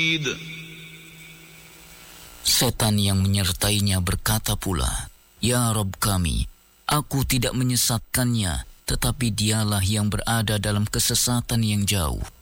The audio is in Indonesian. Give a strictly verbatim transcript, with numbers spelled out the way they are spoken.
Setan yang menyertainya berkata pula, "Ya Rabb kami, aku tidak menyesatkannya, tetapi dialah yang berada dalam kesesatan yang jauh."